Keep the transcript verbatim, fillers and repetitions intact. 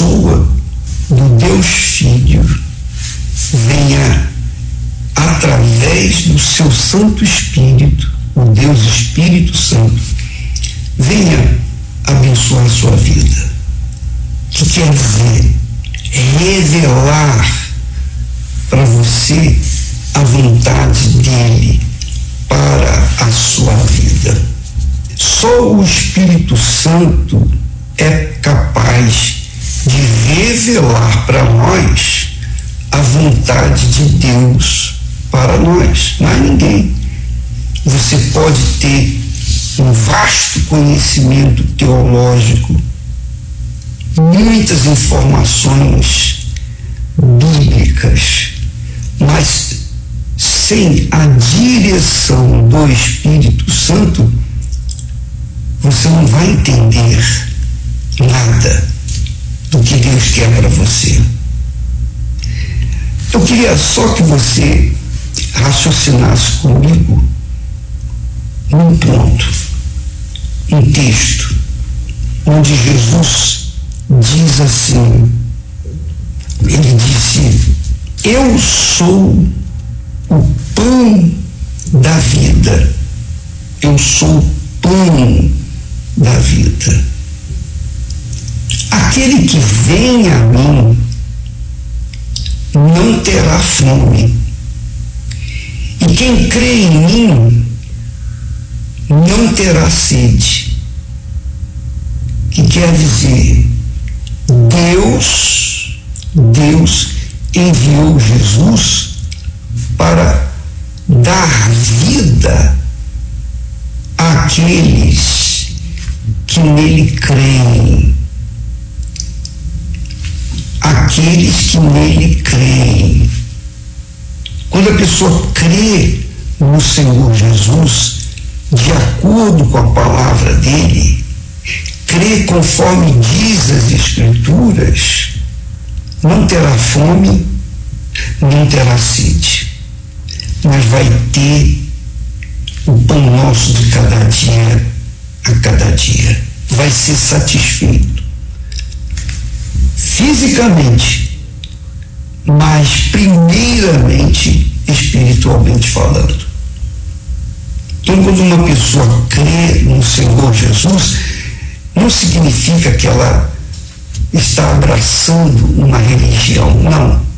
pessoa do Deus Filho venha, através do seu Santo Espírito, o Deus Espírito Santo, venha abençoar a sua vida. O que quer dizer? Revelar para você a vontade dele para a sua vida. Só o Espírito Santo é capaz de revelar para nós a vontade de Deus para nós. Não há ninguém. Você pode ter um vasto conhecimento teológico, muitas informações bíblicas, mas sem a direção do Espírito Santo, você não vai entender nada do que Deus quer para você. Eu queria só que você raciocinasse comigo num ponto, um texto, onde Jesus diz assim, ele disse: eu sou o pão da vida, eu sou o pão da vida. Aquele que vem a mim não terá fome, e quem crê em mim não terá sede. Que quer dizer, Deus, Deus enviou Jesus para dar vida àqueles que nele creem. Aqueles que nele creem. Quando a pessoa crê no Senhor Jesus, de acordo com a palavra dele, crê conforme diz as Escrituras, não terá fome, não terá sede, mas vai ter o pão nosso de cada dia a cada dia. Vai ser satisfeito fisicamente, mas primeiramente espiritualmente falando. Então, quando uma pessoa crê no Senhor Jesus, não significa que ela está abraçando uma religião, não.